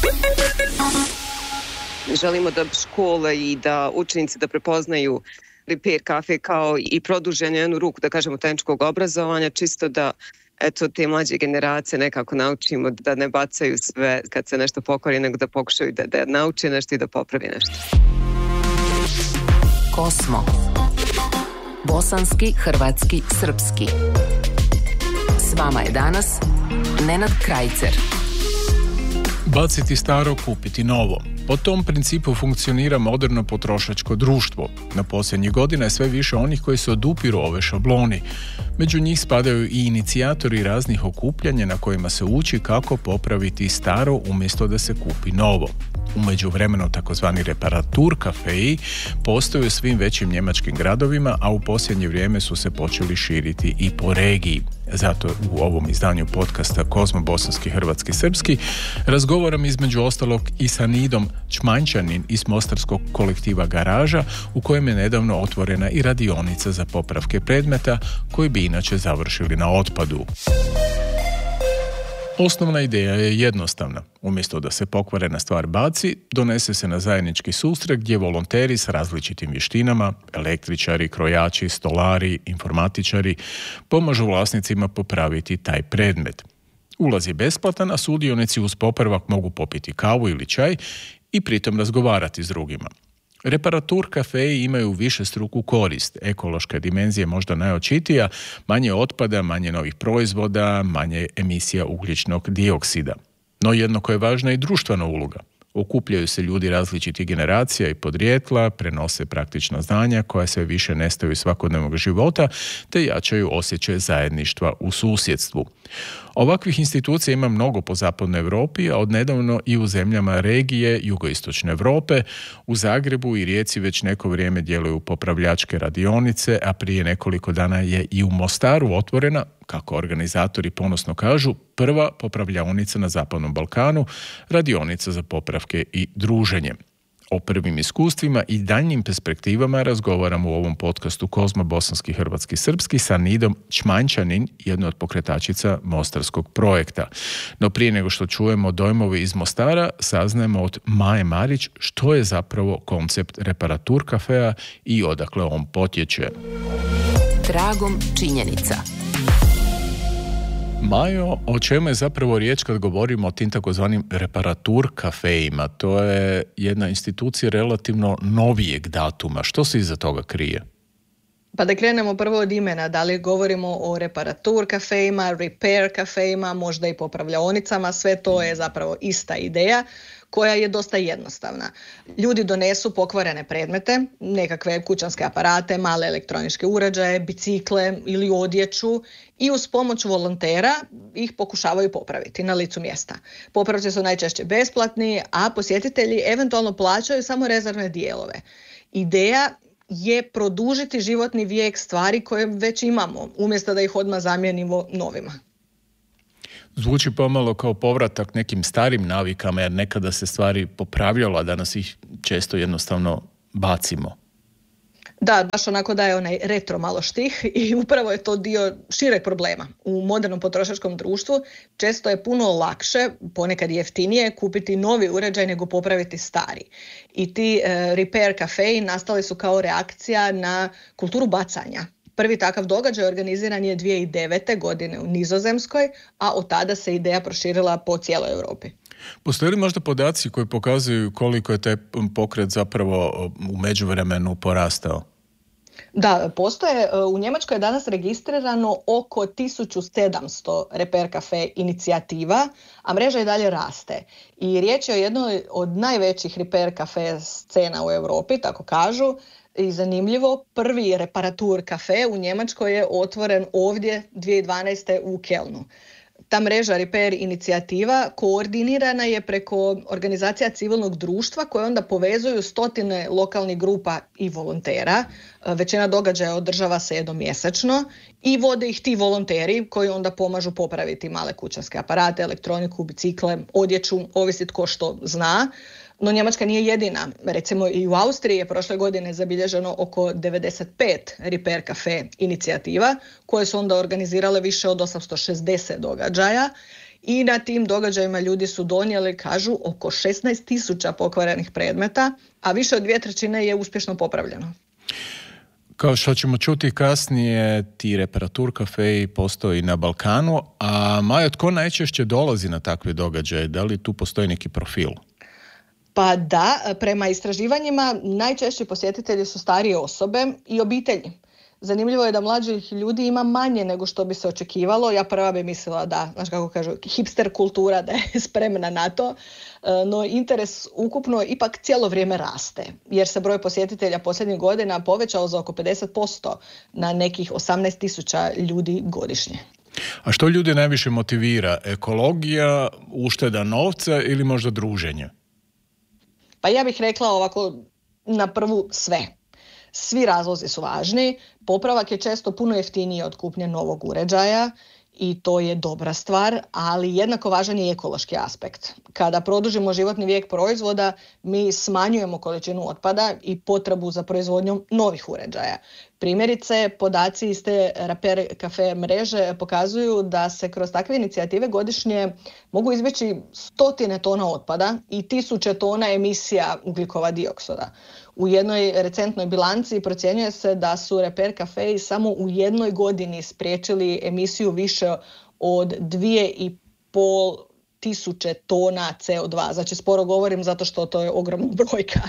Želimo da škole i da učenici da prepoznaju Repair Cafe kao i produženje jednu ruku, da kažemo, tehničkog obrazovanja, čisto da te mlađe generacije nekako naučimo da ne bacaju sve kad se nešto pokvari, nego da pokušaju da nauče nešto i da popravi nešto. Kosmo. Bosanski, hrvatski, srpski. S vama je danas Nenad Krajcer. Baciti staro, kupiti novo. Po tom principu funkcionira moderno potrošačko društvo. Na posljednjih godina je sve više onih koji se odupiru ove šabloni. Među njih spadaju i inicijatori raznih okupljanja na kojima se uči kako popraviti staro umjesto da se kupi novo. U međuvremenu takozvani reparatur kafeji postoje u svim većim njemačkim gradovima, a u posljednje vrijeme su se počeli širiti i po regiji. Zato u ovom izdanju podcasta Kozmo bosanski, hrvatski, srpski razgovaram između ostalog i sa Nidom Čmanjčanin iz mostarskog kolektiva Garaža, u kojem je nedavno otvorena i radionica za popravke predmeta koji bi inače završili na otpadu. Osnovna ideja je jednostavna. Umjesto da se pokvarena stvar baci, donese se na zajednički susret gdje volonteri s različitim vještinama, električari, krojači, stolari, informatičari, pomažu vlasnicima popraviti taj predmet. Ulaz je besplatan, a sudionici uz popravak mogu popiti kavu ili čaj i pritom razgovarati s drugima. Reparatur kafeji imaju višestruku korist. Ekološka dimenzija je možda najočitija, manje otpada, manje novih proizvoda, manje emisija ugljičnog dioksida. No jednako je važna i društvena uloga. Okupljaju se ljudi različitih generacija i podrijetla, prenose praktična znanja koja sve više nestaju iz svakodnevnog života, te jačaju osjećaj zajedništva u susjedstvu. Ovakvih institucija ima mnogo po zapadnoj Europi, a odnedavno i u zemljama regije jugoistočne Europe. U Zagrebu i Rijeci već neko vrijeme djeluju popravljačke radionice, a prije nekoliko dana je i u Mostaru otvorena, kako organizatori ponosno kažu, prva popravljaonica na Zapadnom Balkanu, radionica za popravke i druženje. O prvim iskustvima i daljnjim perspektivama razgovaram u ovom podcastu Kozmo bosanski, hrvatski, srpski sa Nidom Čmanjčanin, jednoj od pokretačica mostarskog projekta. No prije nego što čujemo dojmove iz Mostara, saznajemo od Maje Marić što je zapravo koncept reparatur kafea i odakle on potječe. Tragom činjenica. Majo, o čemu je zapravo riječ kad govorimo o tim takozvanim reparatur kafejima? To je jedna institucija relativno novijeg datuma. Što se iza toga krije? Pa da krenemo prvo od imena, da li govorimo o reparatur kafejima, repair kafejima, možda i popravljaonicama, sve to je zapravo ista ideja koja je dosta jednostavna. Ljudi donesu pokvarene predmete, nekakve kućanske aparate, male elektroničke uređaje, bicikle ili odjeću i uz pomoć volontera ih pokušavaju popraviti na licu mjesta. Popravci su najčešće besplatni, a posjetitelji eventualno plaćaju samo rezervne dijelove. Ideja je produžiti životni vijek stvari koje već imamo, umjesto da ih odmah zamijenimo novima. Zvuči pomalo kao povratak nekim starim navikama, jer nekada se stvari popravljalo, a danas ih često jednostavno bacimo. Da, baš onako daje onaj retro malo štih i upravo je to dio šireg problema. U modernom potrošačkom društvu često je puno lakše, ponekad jeftinije, kupiti novi uređaj nego popraviti stari. I ti repair kafeji nastali su kao reakcija na kulturu bacanja. Prvi takav događaj organiziran je 2009. godine u Nizozemskoj, a od tada se ideja proširila po cijeloj Europi. Postoje li možda podaci koji pokazuju koliko je taj pokret zapravo u međuvremenu porastao? Da, postoje. U Njemačkoj je danas registrirano oko 1700 repair cafe inicijativa, a mreža i dalje raste. I riječ je o jednoj od najvećih repair cafe scena u Europi, tako kažu. I zanimljivo, prvi reparatur kafe u Njemačkoj je otvoren ovdje 2012. u Kelnu. Ta mreža repair inicijativa koordinirana je preko organizacija civilnog društva koje onda povezuju stotine lokalnih grupa i volontera. Većina događaja održava se jednom mjesečno i vode ih ti volonteri koji onda pomažu popraviti male kućanske aparate, elektroniku, bicikle, odjeću, ovisi tko što zna. No Njemačka nije jedina. Recimo i u Austriji je prošle godine zabilježeno oko 95 repair cafe inicijativa koje su onda organizirale više od 860 događaja i na tim događajima ljudi su donijeli, kažu, oko 16.000 pokvarenih predmeta, a više od 2/3 je uspješno popravljeno. Kao što ćemo čuti kasnije, ti reparatur kafeji postoji na Balkanu, a Maja, tko najčešće dolazi na takve događaje? Da li tu postoji neki profil? Pa da, prema istraživanjima najčešći posjetitelji su starije osobe i obitelji. Zanimljivo je da mlađih ljudi ima manje nego što bi se očekivalo. Ja prva bi mislila da, znaš kako kažu, hipster kultura da je spremna na to, no interes ukupno ipak cijelo vrijeme raste, jer se broj posjetitelja posljednjih godina povećao za oko 50% na nekih 18.000 ljudi godišnje. A što ljudi najviše motivira? Ekologija, ušteda novca ili možda druženje? Pa ja bih rekla ovako, na prvu sve. Svi razlozi su važni, popravak je često puno jeftiniji od kupnje novog uređaja i to je dobra stvar, ali jednako važan je ekološki aspekt. Kada produžimo životni vijek proizvoda, mi smanjujemo količinu otpada i potrebu za proizvodnjom novih uređaja. Primjerice, podaci iz te Repair Cafe mreže pokazuju da se kroz takve inicijative godišnje mogu izbjeći 100 tona otpada i 1000 tona emisija ugljikova dioksida. U jednoj recentnoj bilanci procjenjuje se da su Repair Cafei samo u jednoj godini spriječili emisiju više od 2500 tona CO2. Znači, sporo govorim zato što to je ogromna brojka.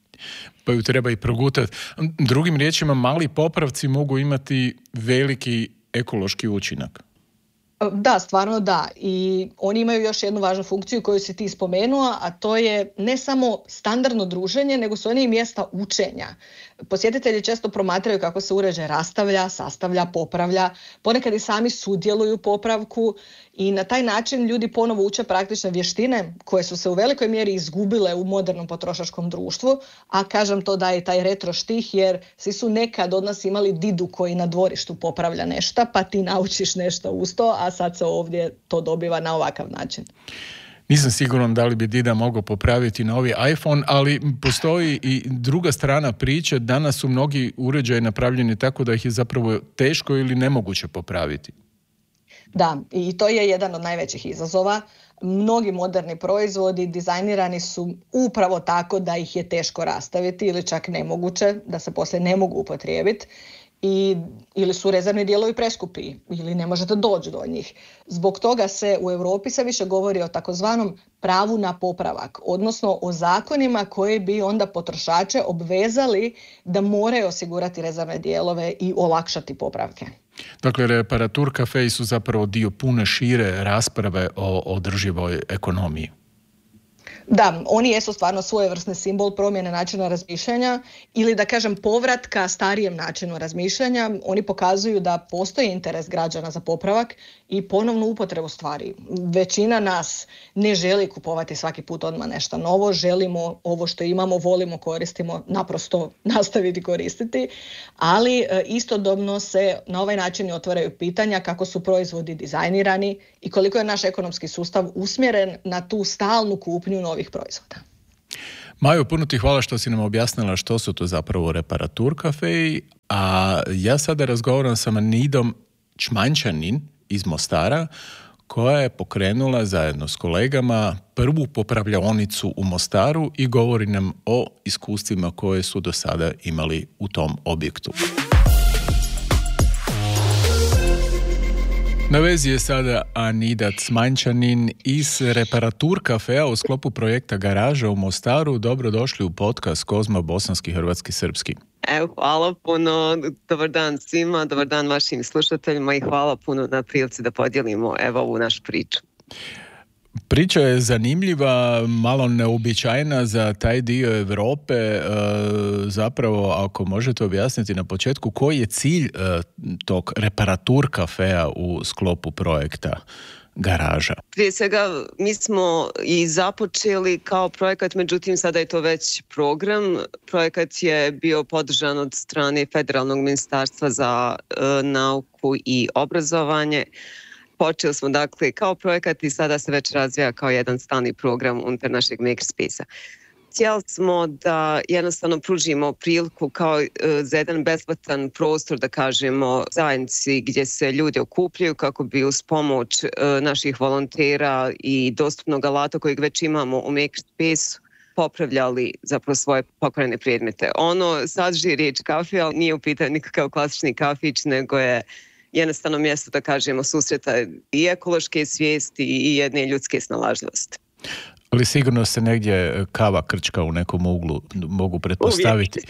Pa ju treba i progutati. Drugim riječima, mali popravci mogu imati veliki ekološki učinak. Da, stvarno da. I oni imaju još jednu važnu funkciju koju si ti spomenuo, a to je ne samo standardno druženje, nego su oni i mjesta učenja. Posjetitelji često promatraju kako se uređaj rastavlja, sastavlja, popravlja, ponekad i sami sudjeluju u popravku i na taj način ljudi ponovo uče praktične vještine koje su se u velikoj mjeri izgubile u modernom potrošačkom društvu, a kažem to daje taj retro štih jer svi su nekad od nas imali didu koji na dvorištu popravlja nešto, pa ti naučiš nešto uz to, a sad se ovdje to dobiva na ovakav način. Nisam siguran da li bi dida mogao popraviti novi iPhone, ali postoji i druga strana priče. Danas su mnogi uređaji napravljeni tako da ih je zapravo teško ili nemoguće popraviti. Da, i to je jedan od najvećih izazova. Mnogi moderni proizvodi dizajnirani su upravo tako da ih je teško rastaviti ili čak nemoguće, da se poslije ne mogu upotrijebiti. Ili su rezervni dijelovi preskupi ili ne možete doći do njih. Zbog toga se u Europi sve više govori o takozvanom pravu na popravak, odnosno o zakonima koji bi onda potrošače obvezali da moraju osigurati rezervne dijelove i olakšati popravke. Dakle, reparatur kafeji su zapravo dio pune šire rasprave o održivoj ekonomiji. Da, oni jesu stvarno svojevrsni simbol promjene načina razmišljanja ili da kažem povratka starijem načinu razmišljanja. Oni pokazuju da postoji interes građana za popravak i ponovnu upotrebu stvari. Većina nas ne želi kupovati svaki put odmah nešto novo, želimo ovo što imamo, volimo, koristimo, naprosto nastaviti koristiti, ali istodobno se na ovaj način otvaraju pitanja kako su proizvodi dizajnirani i koliko je naš ekonomski sustav usmjeren na tu stalnu kupnju novih proizvoda. Majo, puno ti hvala što si nam objasnila što su to zapravo reparatur kafeji, a ja sada razgovaram sa Nidom Čmančanin iz Mostara, koja je pokrenula zajedno s kolegama prvu popravljaonicu u Mostaru i govori nam o iskustvima koje su do sada imali u tom objektu. Na vezi je sada Nida Čmančanin iz Reparatur kafea u sklopu projekta Garaža u Mostaru. Dobrodošli u podcast Kozma bosanski, hrvatski, srpski. Evo, hvala puno, dobar dan svima, dobar dan vašim slušateljima i hvala puno na prilici da podijelimo ovu našu priču. Priča je zanimljiva, malo neobičajna za taj dio Europe. Zapravo, ako možete objasniti na početku, koji je cilj tog reparatur kafea u sklopu projekta Garaža? Prije svega, mi smo i započeli kao projekat, međutim sada je to već program. Projekat je bio podržan od strane Federalnog ministarstva za nauku i obrazovanje. Počeli smo dakle kao projekat i sada se već razvija kao jedan stalni program unutar našeg Makerspace-a. Htjeli smo da jednostavno pružimo priliku kao za jedan besplatan prostor, da kažemo, zajednici gdje se ljudi okupljaju kako bi uz pomoć naših volontera i dostupnog alata kojeg već imamo u Makerspace popravljali zapravo svoje pokvarene predmete. Ono sadrži riječ kafe, ali nije u pitanju nikakav klasični kafić, nego je jednostavno mjesto, da kažemo, susreta i ekološke svijesti i jedne ljudske snalažljivosti. Ali sigurno se negdje kava krčka u nekom uglu, mogu pretpostaviti.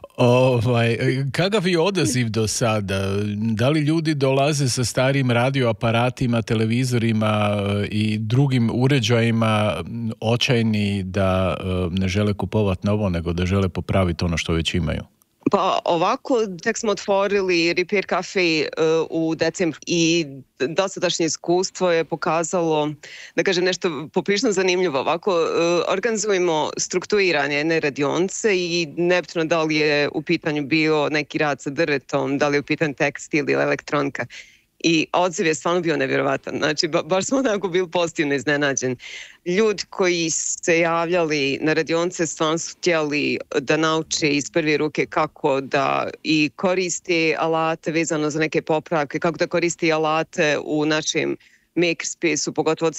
Kakav je odaziv do sada? Da li ljudi dolaze sa starim radioaparatima, televizorima i drugim uređajima očajni da ne žele kupovati novo, nego da žele popraviti ono što već imaju? Pa ovako, tek smo otvorili Repair Cafe u decembru i dosadašnje iskustvo je pokazalo, da kažem, nešto poprilično zanimljivo. Ovako, organizujemo strukturiranje jedne radionice i nebitno da li je u pitanju bio neki rad sa drvetom, da li je u pitanju tekstil ili elektronika. I odziv je stvarno bio nevjerovatan. Znači, baš smo onako bili pozitivno iznenađeni. Ljudi koji se javljali na radionice stvarno su htjeli da nauče iz prve ruke kako da i koriste alate vezano za neke popravke, kako da koriste alate u našem Makerspace-u, pogotovo od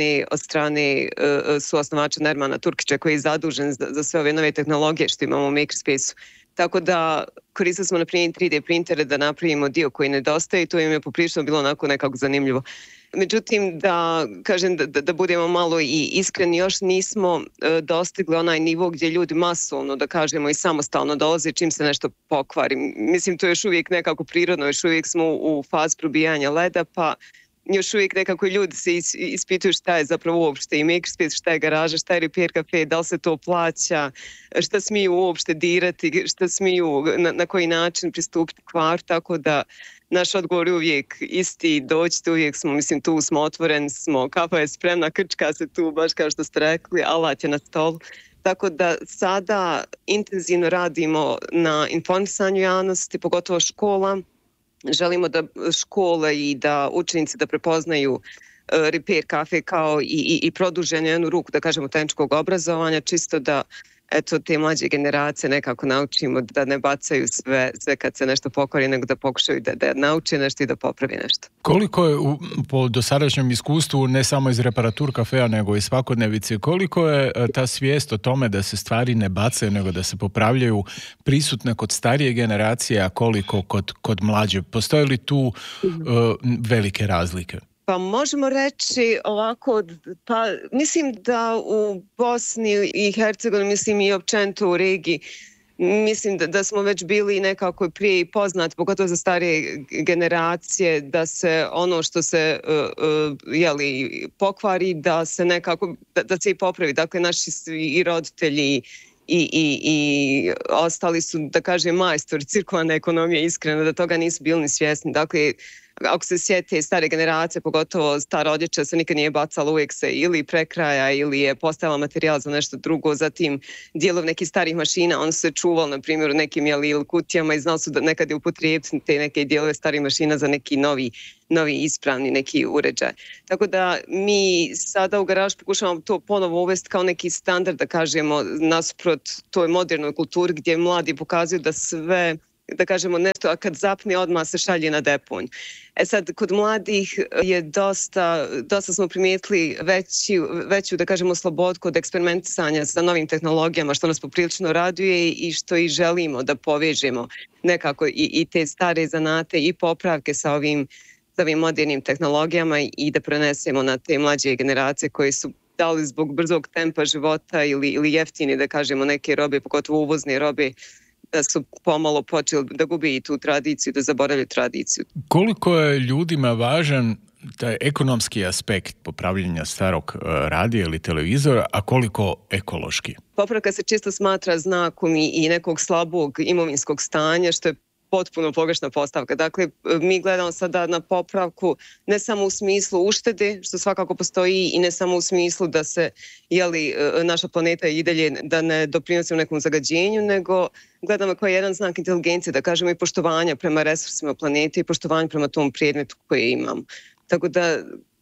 strane suosnovača Nermana Turkića, koji je zadužen za sve ove nove tehnologije što imamo u Makerspace-u. Tako da koristili smo na primjer 3D printere da napravimo dio koji nedostaje i to im je poprilično bilo onako nekako zanimljivo. Međutim, da kažem da budemo malo i iskreni, još nismo dostigli onaj nivo gdje ljudi masovno, da kažemo, i samostalno dolaze čim se nešto pokvari. Mislim, to je još uvijek nekako prirodno, još uvijek smo u fazi probijanja leda, pa još uvijek nekako ljudi se ispituju šta je zapravo uopšte i Makerspace, šta je garaža, šta je Repair Cafe, da li se to plaća, šta smiju uopšte dirati, šta smiju, na koji način pristupiti kvar, tako da naš odgovor je uvijek isti, dođite, uvijek smo, mislim, tu smo otvoreni, smo, kafa je spremna, krčka se tu, baš kao što ste rekli, alat je na stolu. Tako da sada intenzivno radimo na informisanju javnosti, pogotovo škola. Želimo da škole i da učenici da prepoznaju Repair Cafe kao i produženu jednu ruku, da kažemo, tehničkog obrazovanja, čisto da te mlađe generacije nekako naučimo da ne bacaju sve kad se nešto pokvari, nego da pokušaju da nauče nešto i da popravi nešto. Koliko je po dosadašnjem iskustvu, ne samo iz Reparatur Cafea, nego i svakodnevice, koliko je ta svijest o tome da se stvari ne bacaju, nego da se popravljaju, prisutna kod starije generacije, a koliko kod mlađe? Postoje li tu velike razlike? Pa možemo reći ovako, pa mislim da u Bosni i Hercegovini, mislim i općenito u regiji, mislim da smo već bili nekako prije poznati, pogotovo za starije generacije, da se ono što se pokvari, da se nekako, da se i popravi. Dakle, naši i roditelji i ostali su, da kažem, majstori cirkularne ekonomije, iskreno, da toga nisu bili ni svjesni. Dakle, ako se sjete stare generacije, pogotovo stara odjeća se nikad nije bacala, uvijek se ili prekraja ili je postavila materijal za nešto drugo, zatim dijelov nekih starih mašina, on se čuval, na primjer, u nekim ili kutijama i znao su da nekad je upotrijebiti te neke dijelove starih mašina za neki novi ispravni neki uređaj. Tako da mi sada u garažu pokušavamo to ponovo uvesti kao neki standard, da kažemo, nasprot toj modernoj kulturi gdje mladi pokazuju da sve, da kažemo, nešto, a kad zapne odmah se šalje na deponj. Sad, kod mladih je dosta smo primijetili veću, da kažemo, slobodu kod eksperimentisanja sa novim tehnologijama, što nas poprilično raduje i što i želimo da povežemo nekako i te stare zanate i popravke sa ovim modernim tehnologijama i da prenesemo na te mlađe generacije koje su dali zbog brzog tempa života ili jeftini, da kažemo, neke robe, pogotovo uvozne robe, da su pomalo počeli da gubi i tu tradiciju, da zaboravljaju tradiciju. Koliko je ljudima važan taj ekonomski aspekt popravljanja starog radija ili televizora, a koliko ekološki? Popravka se čisto smatra znakom i nekog slabog imovinskog stanja, što je potpuno pogrešna postavka. Dakle, mi gledamo sada na popravku ne samo u smislu uštede, što svakako postoji, i ne samo u smislu da se naša planeta i dalje da ne doprinosi u nekom zagađenju, nego gledamo kao jedan znak inteligencije, da kažemo, i poštovanja prema resursima planete i poštovanja prema tom predmetu koje imamo. Tako da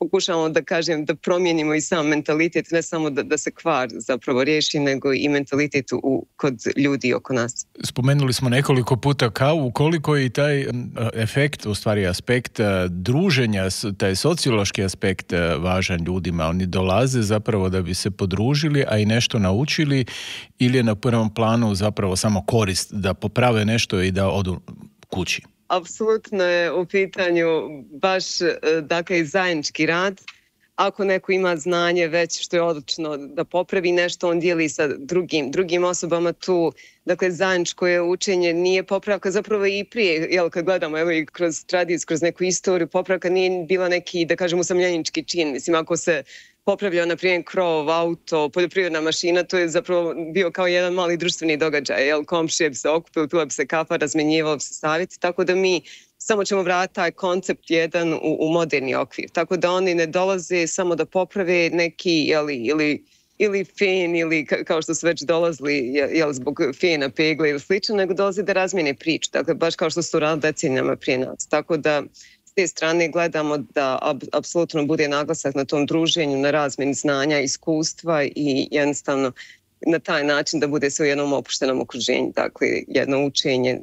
pokušavamo da kažem da promijenimo i sam mentalitet, ne samo da se kvar zapravo riješi, nego i mentalitet kod ljudi oko nas. Spomenuli smo nekoliko puta kavu, koliko je i taj efekt, u stvari aspekt druženja, taj sociološki aspekt važan ljudima. Oni dolaze zapravo da bi se podružili, a i nešto naučili, ili je na prvom planu zapravo samo korist da poprave nešto i da odu kući? Apsolutno je u pitanju baš dakle zajednički rad. Ako neko ima znanje već što je odlično da popravi nešto, on dijeli sa drugim osobama tu. Dakle, zajedničko je učenje, nije popravka, zapravo i prije, kad gledamo evo i kroz tradiciju, kroz neku istoriju, popravka nije bila neki, da kažem, usamljenički čin. Mislim, ako se popravljao, na primjer, krov, auto, poljoprivredna mašina, to je zapravo bio kao jedan mali društveni događaj. Komšije bi se okupili, pila bi se kafa, razmenjivalo bi se savjeti, tako da mi samo ćemo vratiti taj koncept jedan u moderni okvir. Tako da oni ne dolaze samo da poprave neki ili fen, ili kao što su već dolazili zbog fena, pegle ili slično, nego dolaze da razmijene priču. Dakle, baš kao što su radili decenijama prije nas. Tako da s te strane gledamo da apsolutno bude naglasak na tom druženju, na razmjeni znanja, iskustva i jednostavno na taj način da bude se u jednom opuštenom okruženju. Dakle, jedno učenje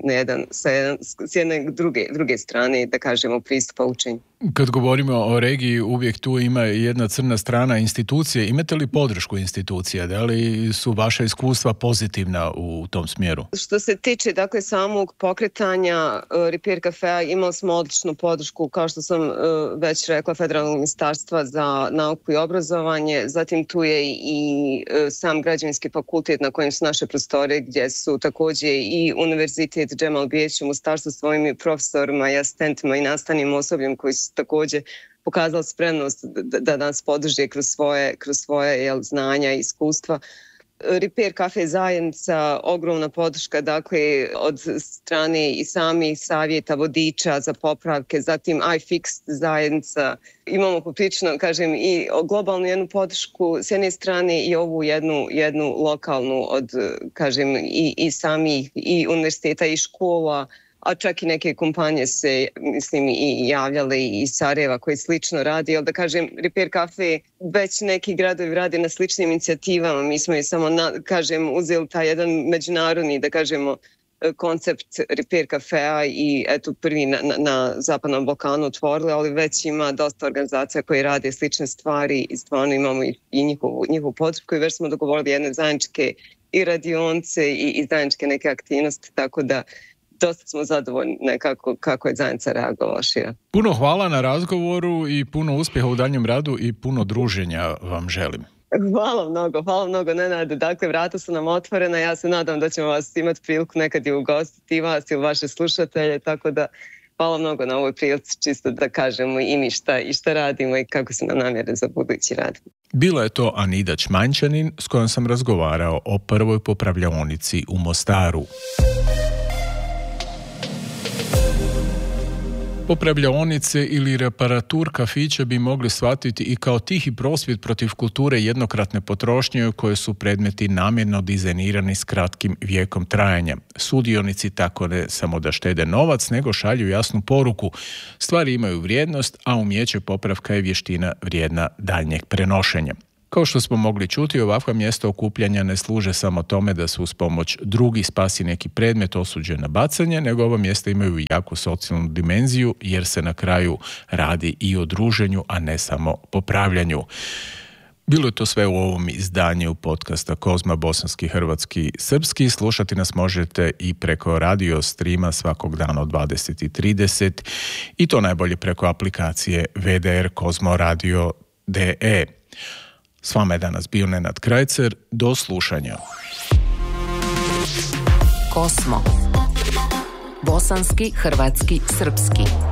s jedne druge strane, da kažemo, pristupa učenju. Kad govorimo o regiji, uvijek tu ima jedna crna strana institucije. Imate li podršku institucija? Da li su vaša iskustva pozitivna u tom smjeru? Što se tiče dakle samog pokretanja Repair Cafea, imali smo odličnu podršku, kao što sam već rekla, Federalnog ministarstva za nauku i obrazovanje. Zatim tu je i sam građevinski fakultet na kojem su naše prostore, gdje su također i Univerzitet Džemal Bijeć u Mostaru sa svojim profesorima i asistentima i nastavnim osobljem koji su također pokazali spremnost da nas podrže kroz svoje znanja i iskustva. Repair Cafe zajednica, ogromna podrška, dakle, od strane i samih savjeta vodiča za popravke, zatim iFix zajednica. Imamo poprično, kažem, i globalnu jednu podršku s jedne strane i ovu jednu lokalnu od, kažem, i samih i univerziteta i škola, a čak i neke kompanije se, mislim, i javljale iz Sarajeva koji slično radi, ali da kažem, Repair Cafe, već neki gradovi rade na sličnim inicijativama. Mi smo i samo, uzeli taj jedan međunarodni, da kažemo, koncept Repair Cafea i eto prvi na Zapadnom Balkanu otvorili, ali već ima dosta organizacija koje rade slične stvari i stvarno imamo i njihovu podršku i već smo dogovorili jedne zajedničke i radionce i zajedničke neke aktivnosti, tako da dosta smo zadovoljni nekako kako je zajednica reagovala šira. Puno hvala na razgovoru i puno uspjeha u daljem radu i puno druženja vam želim. Hvala mnogo Nenade. Dakle, vrata su nam otvorena. Ja se nadam da ćemo vas imati priliku nekad i ugostiti i vas i vaše slušatelje, tako da hvala mnogo na ovoj prilici, čisto da kažemo i mi šta radimo i kako su nam namjere za budući rad. Bila je to Anida Čmanjčanin s kojom sam razgovarao o prvoj popravljaonici u Mostaru. Popravljaonice ili reparatur kafića bi mogli shvatiti i kao tihi prosvjed protiv kulture jednokratne potrošnje koje su predmeti namjerno dizajnirani s kratkim vijekom trajanja. Sudionici tako ne samo da štede novac, nego šalju jasnu poruku. Stvari imaju vrijednost, a umijeće popravka je vještina vrijedna daljnjeg prenošenja. Kao što smo mogli čuti, ovakva mjesta okupljanja ne služe samo tome da se uz pomoć drugih spasi neki predmet osuđen na bacanje, nego ova mjesta imaju jaku socijalnu dimenziju jer se na kraju radi i o druženju, a ne samo popravljanju. Bilo je to sve u ovom izdanju podcasta Kozma bosanski, hrvatski, srpski. Slušati nas možete i preko radio streama svakog dana od 20:30 i to najbolje preko aplikacije VDR Kozmo Radio DE. S vama je danas bio Nenad Krajcer. Do slušanja. Kosmo. Bosanski, hrvatski, srpski.